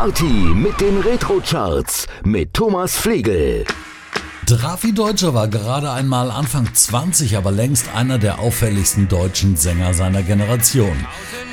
Party mit den Retro-Charts mit Thomas Flegel. Raffi Deutscher war gerade einmal Anfang 20, aber längst einer der auffälligsten deutschen Sänger seiner Generation.